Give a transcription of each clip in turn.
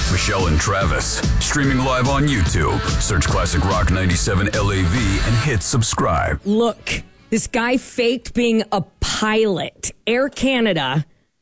Michelle and Travis. Streaming live on YouTube. Search Classic Rock 97 LAV and hit subscribe. Look, this guy faked being a pilot. Air Canada,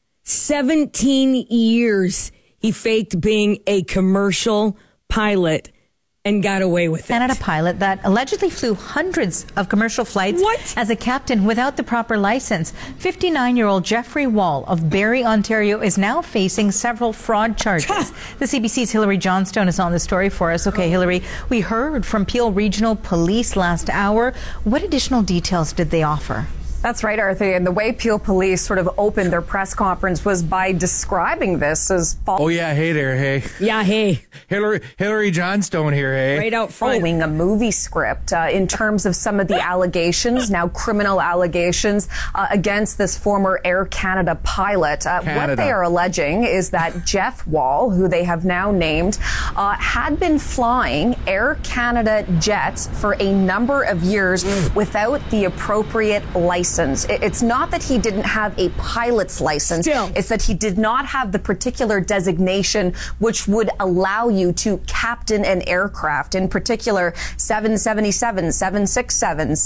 17 years he faked being a commercial pilot and got away with it. Canada pilot that allegedly flew hundreds of commercial flights as a captain without the proper license. 59-year-old Jeffrey Wall of Barrie, Ontario is now facing several fraud charges. The CBC's Hilary Johnstone is on the story for us. Okay, Hilary, we heard from Peel Regional Police last hour. What additional details did they offer? That's right, Arthur. And the way Peel Police sort of opened their press conference was by describing this as Oh, yeah. Hey there. Hey. Yeah, hey. Hilary Johnstone here. Hey. Right out front. following a movie script in terms of some of the allegations, now criminal allegations, against this former Air Canada pilot. What they are alleging is that Jeff Wall, who they have now named, had been flying Air Canada jets for a number of years without the appropriate license. It's not that he didn't have a pilot's license. It's that he did not have the particular designation which would allow you to captain an aircraft, in particular 777, 767,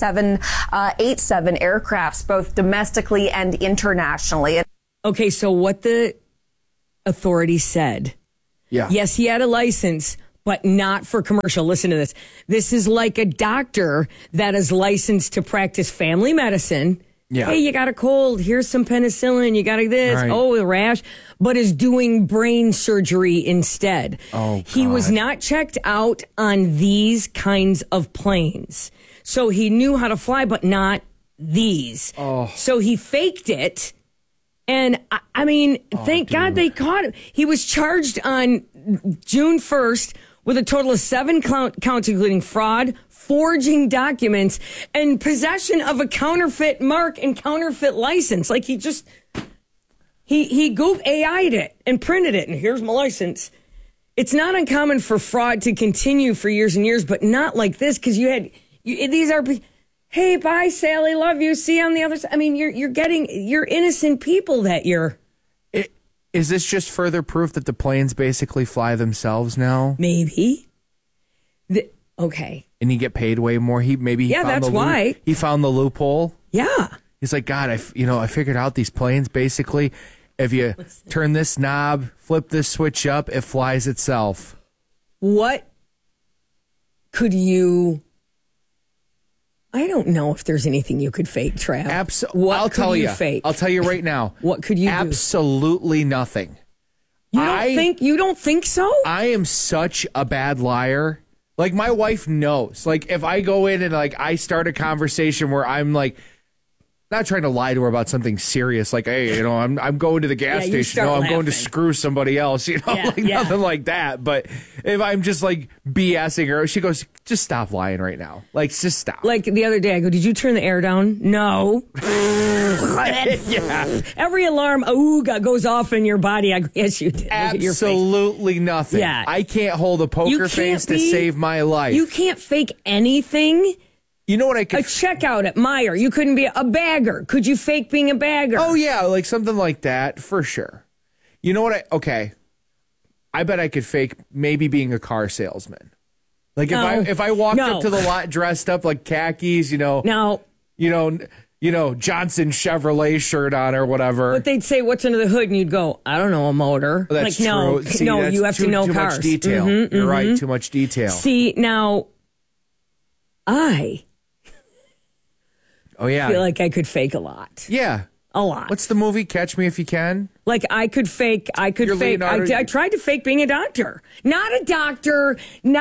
787 aircrafts, both domestically and internationally. Okay, so what the authority said. Yeah. Yes, he had a license, but not for commercial. Listen to this. This is like a doctor that is licensed to practice family medicine. Yeah. Hey, you got a cold. Here's some penicillin. You got this. Right. Oh, a rash. But is doing brain surgery instead. Oh, He was God. not checked out on these kinds of planes. So he knew how to fly, but not these. Oh. So he faked it. And I mean, thank God they caught him. He was charged on June 1st with a total of 7 counts, including fraud, forging documents, and possession of a counterfeit mark and counterfeit license. Like he Google AI'd it and printed it, and here's my license. It's not uncommon for fraud to continue for years and years, but not like this, because these are, hey, bye, Sally, love you, see you on the other side. I mean, you're innocent people that you're. Is this just further proof that the planes basically fly themselves now? Maybe. Okay. And you get paid way more. That's why. He found the loophole. Yeah. He's like, God, I figured out these planes basically. If you turn this knob, flip this switch up, it flies itself. What could you? I don't know if there's anything you could fake, Trav. I'll tell you. Fake? I'll tell you right now. What could you do? Absolutely nothing. You don't think so? I am such a bad liar. Like, my wife knows. Like, if I go in and I start a conversation where I'm like, not trying to lie to her about something serious, like, hey, I'm going to the gas station. No, I'm going to screw somebody else, nothing like that. But if I'm just like BSing her, she goes, just stop lying right now. Like, just stop. Like the other day, I go, did you turn the air down? No. Yeah. Every alarm goes off in your body. I go, yes, you did. Absolutely nothing. Yeah. I can't hold a poker face to save my life. You can't fake anything. You know what I could... A checkout at Meijer. You couldn't be a bagger. Could you fake being a bagger? Oh, yeah, like something like that, for sure. You know what okay. I bet I could fake maybe being a car salesman. Like, if I walked up to the lot dressed up like khakis, Johnson Chevrolet shirt on or whatever. But they'd say, what's under the hood? And you'd go, I don't know, a motor. Well, that's like, true. See, no, that's you have to know too cars. Much detail. You're right, too much detail. See, now, I feel like I could fake a lot. Yeah. A lot. What's the movie? Catch Me If You Can? Like, I could fake. I tried to fake being a doctor. Not a doctor.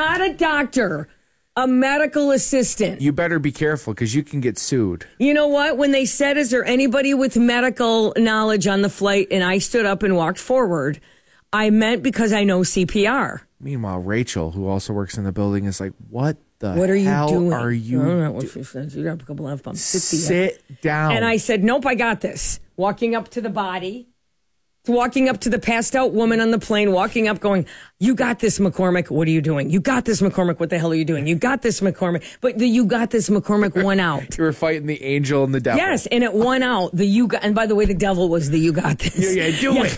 A medical assistant. You better be careful, because you can get sued. You know what? When they said, is there anybody with medical knowledge on the flight? And I stood up and walked forward. I meant because I know CPR. Meanwhile, Rachel, who also works in the building, is like, what are you doing? Are you I don't know what she said. You got a couple of bumps. Sit down. And I said, nope, I got this. Walking up to the body, walking up to the passed out woman on the plane, walking up going, you got this, McCormick. What are you doing? You got this, McCormick. What the hell are you doing? You got this, McCormick. But the you got this, McCormick won out. You were fighting the angel and the devil. Yes, and it won out. And by the way, the devil was the you got this. Yeah, do it.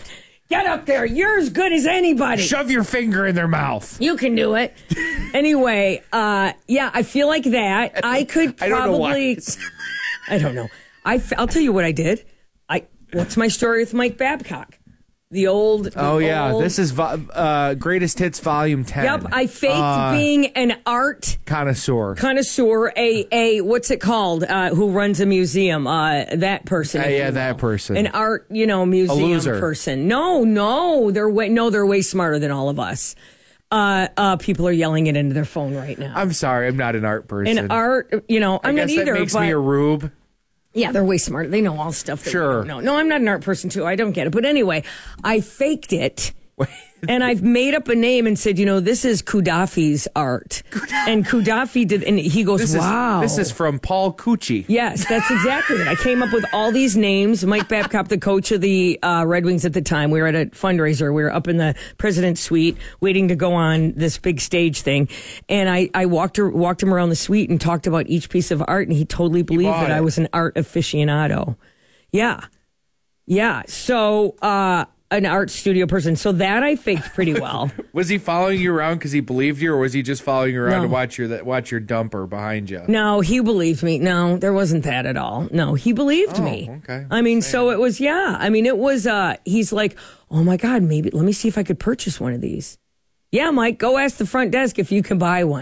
Get up there. You're as good as anybody. Shove your finger in their mouth. You can do it. Anyway, yeah, I feel like that. I could probably. I don't know. I'll tell you what I did. What's my story with Mike Babcock? The old. This is Greatest Hits Volume 10. Yep, I faked being an art connoisseur. A what's it called? Who runs a museum? That person. That person. An art, museum a loser. person. No, they're way smarter than all of us. People are yelling it into their phone right now. I'm sorry, I'm not an art person. An art, I'm not either. That makes me a rube. Yeah, they're way smarter. They know all stuff that we Sure. don't know. No, I'm not an art person, too. I don't get it. But anyway, I faked it. And I've made up a name and said, this is Kudafi's art. And Kudafi did, and he goes, wow. This is from Paul Cucci. Yes, that's exactly it. I came up with all these names. Mike Babcock, the coach of the Red Wings at the time, we were at a fundraiser. We were up in the president's suite waiting to go on this big stage thing. And I walked him around the suite and talked about each piece of art, and he totally believed that I was an art aficionado. Yeah. Yeah. So, an art studio person. So that I faked pretty well. Was he following you around because he believed you, or was he just following you around to watch your dumper behind you? No, he believed me. No, there wasn't that at all. No, he believed me. Okay. I mean, so it was, it was, he's like, oh my God, maybe, let me see if I could purchase one of these. Yeah, Mike, go ask the front desk if you can buy one.